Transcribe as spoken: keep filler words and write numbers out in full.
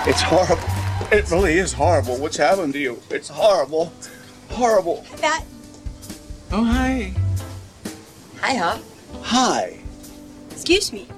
It's horrible. It really is horrible what's happened to you. It's horrible. Horrible. That... Oh, hi. Hi, Hop. Hi. Excuse me.